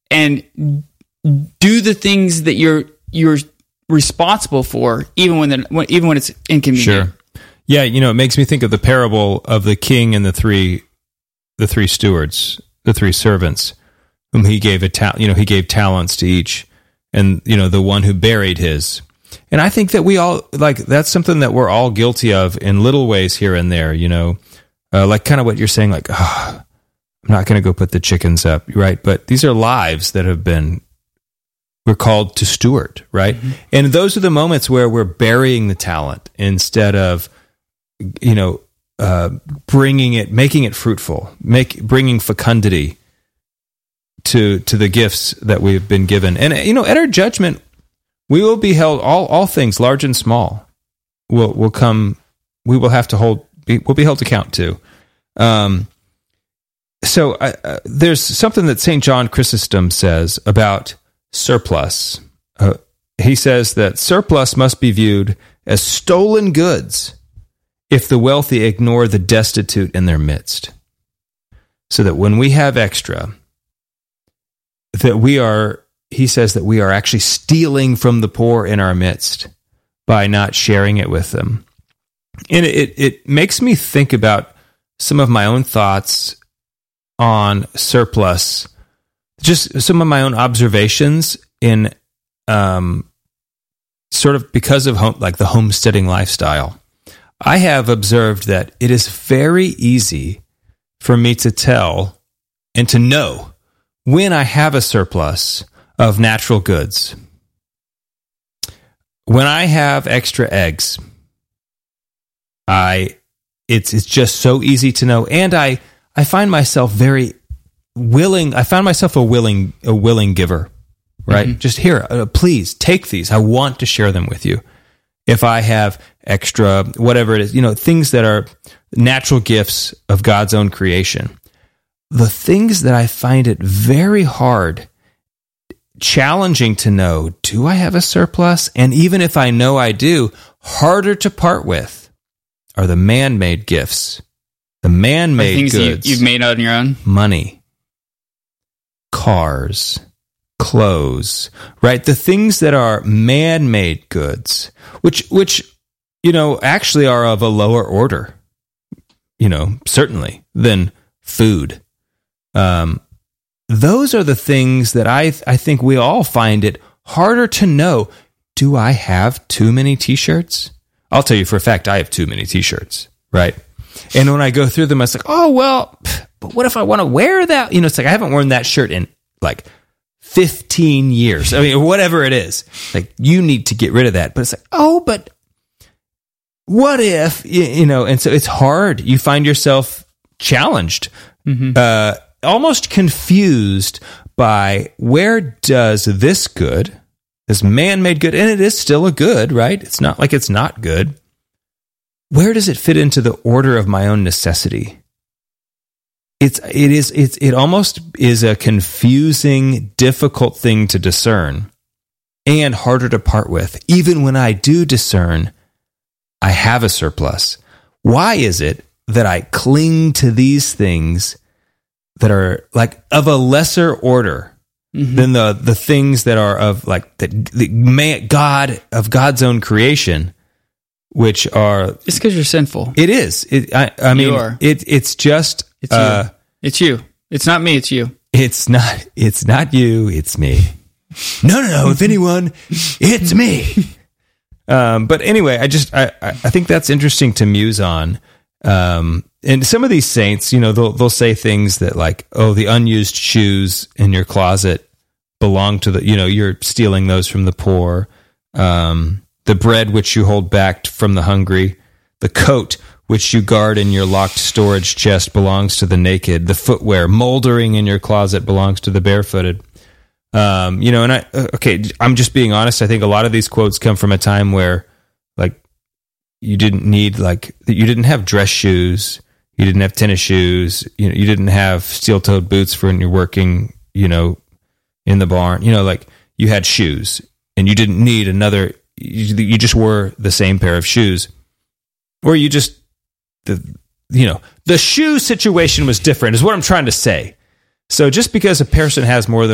and do the things that you're responsible for, even when it's inconvenient. Sure. Yeah, it makes me think of the parable of the king and the three stewards, the three servants, whom he gave he gave talents to each, and the one who buried his. And I think that we all that's something that we're all guilty of in little ways here and there. Like kind of what you're saying, like, I'm not going to go put the chickens up, right? But these are lives that we're called to steward, right? Mm-hmm. And those are the moments where we're burying the talent instead of, making it fruitful, bringing fecundity to the gifts that we've been given. And, at our judgment, we will be held, all things, large and small, will come, we will have to we'll be held to account to. So there's something that St. John Chrysostom says about surplus. He says that surplus must be viewed as stolen goods if the wealthy ignore the destitute in their midst. So that when we have extra, he says that we are actually stealing from the poor in our midst by not sharing it with them. And it makes me think about some of my own thoughts on surplus, just some of my own observations in sort of because of the homesteading lifestyle. I have observed that it is very easy for me to tell and to know when I have a surplus of natural goods. When I have extra eggs, it's just so easy to know, and I find myself very willing. I find myself a willing giver, right? Mm-hmm. Just here, please take these. I want to share them with you. If I have extra, whatever it is, things that are natural gifts of God's own creation. The things that I find it very hard, challenging to know, do I have a surplus? And even if I know I do, harder to part with are the man-made gifts. The man-made things goods. You've made on your own? Money. Cars. Clothes. Right? The things that are man-made goods, which actually are of a lower order, certainly, than food. Those are the things that I think we all find it harder to know. Do I have too many T-shirts? I'll tell you for a fact, I have too many T-shirts, right? And when I go through them, it's like, oh, well, but what if I want to wear that? It's like I haven't worn that shirt in 15 years. I mean, whatever it is. Like, you need to get rid of that. But it's like, oh, but what if, and so it's hard. You find yourself challenged, almost confused by where does this good, this man-made good, and it is still a good, right? It's not like it's not good. Where does it fit into the order of my own necessity? It almost is a confusing, difficult thing to discern and harder to part with. Even when I do discern, I have a surplus. Why is it that I cling to these things that are like of a lesser order than the things that are of God's own creation, which are... It's because you're sinful. It is. I mean, you are. It's just... It's you. It's you. It's not me, it's you. It's not you, it's me. No. If anyone, it's me. But anyway, I think that's interesting to muse on. And some of these saints, they'll say things that like, oh, the unused shoes in your closet belong to you're stealing those from the poor. The bread which you hold back from the hungry, the coat which you guard in your locked storage chest belongs to the naked. The footwear moldering in your closet belongs to the barefooted. I'm just being honest. I think a lot of these quotes come from a time where you didn't have dress shoes. You didn't have tennis shoes. You didn't have steel-toed boots for when you're working, in the barn. You had shoes and you didn't need another. You just wore the same pair of shoes, or you just, the shoe situation was different is what I'm trying to say. So just because a person has more than